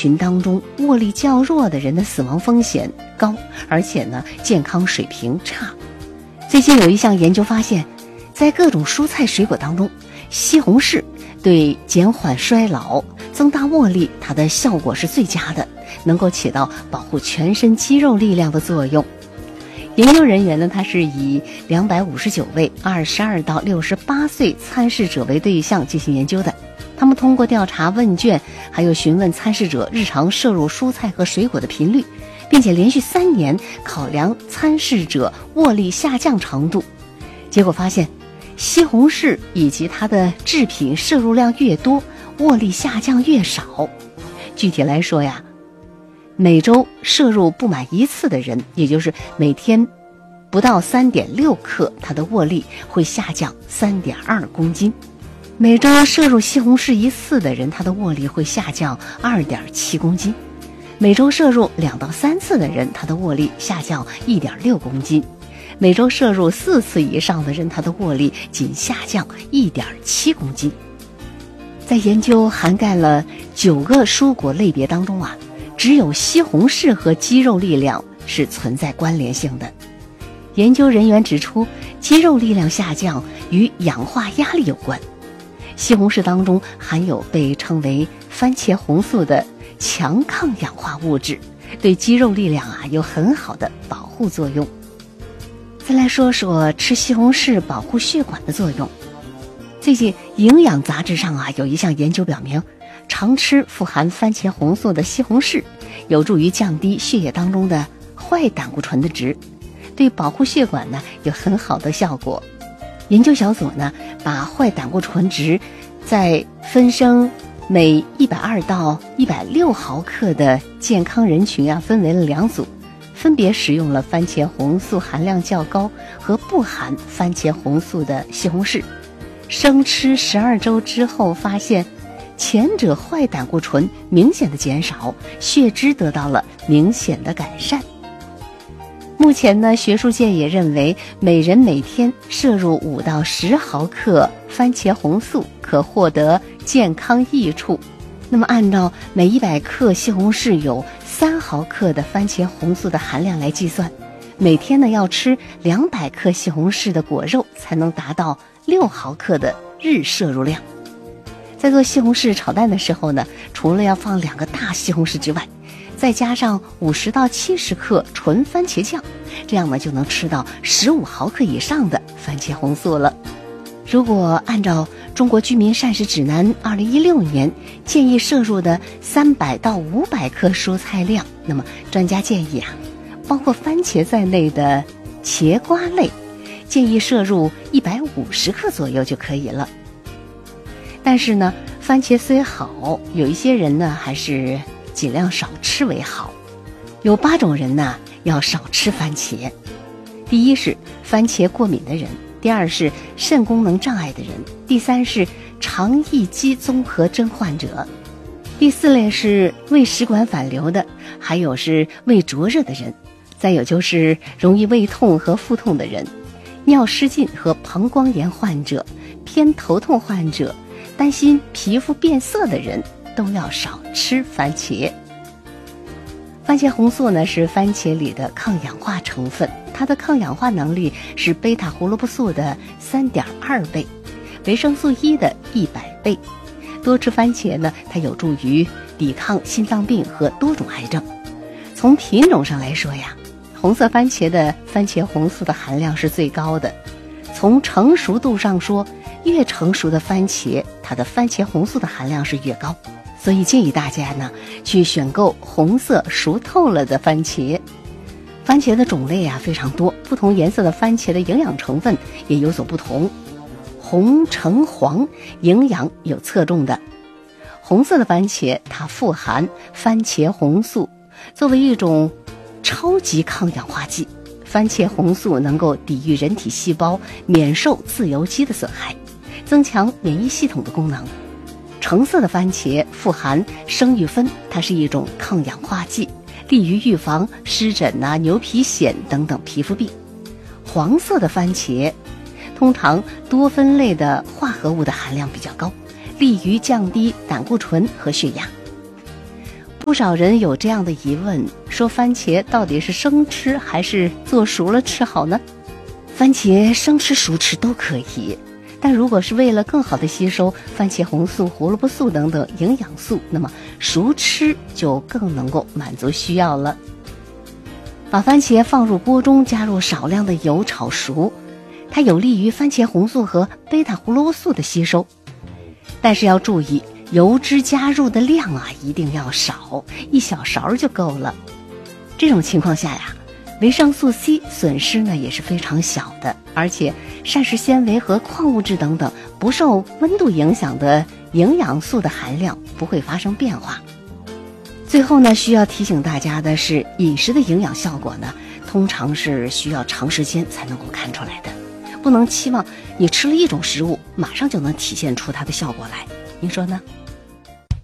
群当中握力较弱的人的死亡风险高，而且呢健康水平差。最近有一项研究发现，在各种蔬菜水果当中，西红柿对减缓衰老、增大握力，它的效果是最佳的，能够起到保护全身肌肉力量的作用。研究人员呢，他是以259位22到68岁参试者为对象进行研究的。他们通过调查问卷，还有询问参试者日常摄入蔬菜和水果的频率，并且连续3年考量参试者握力下降程度。结果发现，西红柿以及它的制品摄入量越多，握力下降越少。具体来说呀，每周摄入不满1次的人，也就是每天不到3.6克，他的握力会下降3.2公斤。每周摄入西红柿1次的人，他的握力会下降2.7公斤。每周摄入2到3次的人，他的握力下降1.6公斤。每周摄入4次以上的人，他的握力仅下降1.7公斤。在研究涵盖了9个蔬果类别当中啊，只有西红柿和肌肉力量是存在关联性的。研究人员指出，肌肉力量下降与氧化压力有关。西红柿当中含有被称为番茄红素的强抗氧化物质，对肌肉力量有很好的保护作用。再来说说吃西红柿保护血管的作用。最近营养杂志上有一项研究表明，常吃富含番茄红素的西红柿有助于降低血液当中的坏胆固醇的值，对保护血管有很好的效果。研究小组把坏胆固醇值在分生每120到160毫克的健康人群分为了2组，分别使用了番茄红素含量较高和不含番茄红素的西红柿。生吃12周之后发现，前者坏胆固醇明显的减少，血脂得到了明显的改善。目前学术界也认为，每人每天摄入5到10毫克番茄红素可获得健康益处。那么按照每100克西红柿有3毫克的番茄红素的含量来计算，每天要吃200克西红柿的果肉才能达到6毫克的日摄入量。在做西红柿炒蛋的时候除了要放2个大西红柿之外，再加上50到70克纯番茄酱，这样就能吃到15毫克以上的番茄红素了。如果按照中国居民膳食指南2016年建议摄入的300到500克蔬菜量，那么专家建议包括番茄在内的茄瓜类建议摄入150克左右就可以了。但是番茄虽好，有一些人还是尽量少吃为好。有8种人要少吃番茄。第一是番茄过敏的人，第二是肾功能障碍的人，第三是肠易激综合征患者，第4类是胃食管反流的，还有是胃灼热的人，再有就是容易胃痛和腹痛的人，尿失禁和膀胱炎患者，偏头痛患者，担心皮肤变色的人都要少吃番茄。番茄红素是番茄里的抗氧化成分，它的抗氧化能力是贝塔胡萝卜素的3.2倍，维生素 E 的100倍。多吃番茄它有助于抵抗心脏病和多种癌症。从品种上来说红色番茄的番茄红素的含量是最高的。从成熟度上说，越成熟的番茄，它的番茄红素的含量是越高。所以建议大家去选购红色熟透了的番茄。番茄的种类非常多，不同颜色的番茄的营养成分也有所不同。红橙黄营养有侧重的。红色的番茄它富含番茄红素，作为一种超级抗氧化剂，番茄红素能够抵御人体细胞免受自由基的损害，增强免疫系统的功能。橙色的番茄富含生育酚，它是一种抗氧化剂，利于预防湿疹牛皮癣等等皮肤病。黄色的番茄通常多酚类的化合物的含量比较高，利于降低胆固醇和血压。 不少人有这样的疑问，说番茄到底是生吃还是做熟了吃好呢？番茄生吃熟吃都可以，但如果是为了更好的吸收番茄红素、胡萝卜素等等营养素，那么熟吃就更能够满足需要了。把番茄放入锅中，加入少量的油炒熟，它有利于番茄红素和贝塔胡萝卜素的吸收。但是要注意，油脂加入的量一定要少，1小勺就够了。这种情况下维生素 C 损失呢也是非常小的，而且膳食纤维和矿物质等等不受温度影响的营养素的含量不会发生变化。最后呢，需要提醒大家的是，饮食的营养效果呢，通常是需要长时间才能够看出来的，不能期望你吃了一种食物马上就能体现出它的效果来，您说呢？